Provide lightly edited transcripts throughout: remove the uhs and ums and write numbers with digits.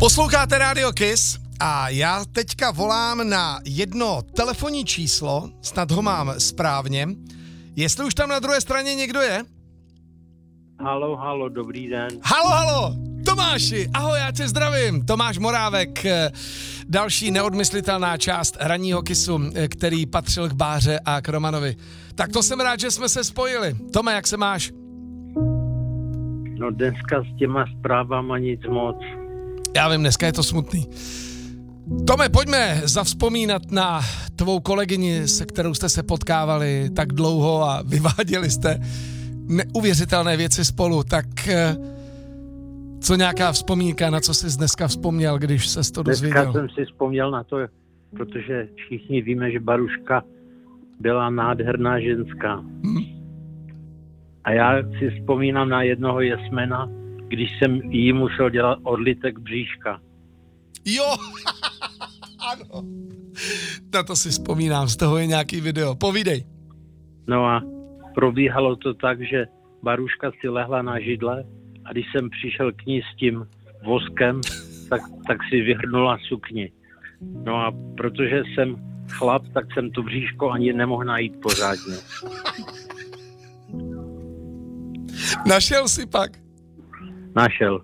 Posloucháte Radio Kiss a já teďka volám na jedno telefonní číslo, snad ho mám správně. Jestli už tam na druhé straně někdo je? Halo, dobrý den. Halo, Tomáši, ahoj, já tě zdravím. Tomáš Morávek, další neodmyslitelná část ranního Kissu, který patřil k Báře a k Romanovi. Tak to jsem rád, že jsme se spojili. Tome, jak se máš? No dneska s těma zprávama nic moc. Já vím, dneska je to smutný. Tome, pojďme zavzpomínat na tvou kolegyni, se kterou jste se potkávali tak dlouho a vyváděli jste neuvěřitelné věci spolu, tak co nějaká vzpomínka, na co jsi dneska vzpomněl, když ses to dozvěděl? Dneska jsem si vzpomněl na to, protože všichni víme, že Baruška byla nádherná ženská. A já si vzpomínám na jednoho jesmena, když jsem jí musel dělat odlitek bříška. Jo, ano. Na to si vzpomínám, z toho je nějaký video. Povídej. No a probíhalo to tak, že Baruška si lehla na židle a když jsem přišel k ní s tím voskem, tak si vyhrnula sukni. No a protože jsem chlap, tak jsem to bříško ani nemohl najít pořádně. Našel si pak? Našel.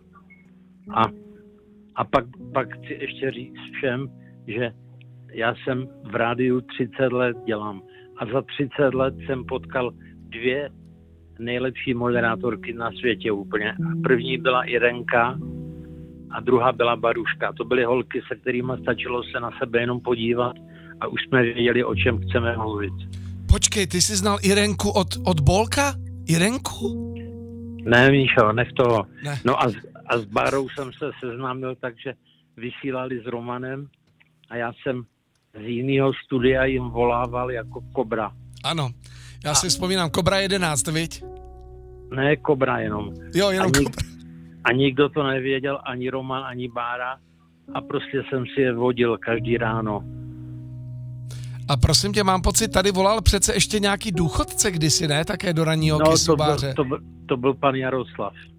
A pak chci ještě říct všem, že já jsem v rádiu 30 let dělám. A za 30 let jsem potkal dvě nejlepší moderátorky na světě úplně. První byla Irenka a druhá byla Baruška. To byly holky, se kterými stačilo se na sebe jenom podívat a už jsme věděli, o čem chceme mluvit. Počkej, ty jsi znal Irenku od Bolka? Irenku? Ne, Míšo, nech toho. Ne. No a s Bárou jsem se seznámil, takže vysílali s Romanem a já jsem z jiného studia jim volával jako Kobra. Ano, já si vzpomínám, Kobra 11, viď? Ne, Kobra jenom. Jo, jenom Kobra. A nikdo to nevěděl, ani Roman, ani Bára a prostě jsem si je vodil každý ráno. A prosím tě, mám pocit, tady volal přece ještě nějaký důchodce kdysi, ne? Také do ranního Kissu Báře. To byl pan Jaroslav.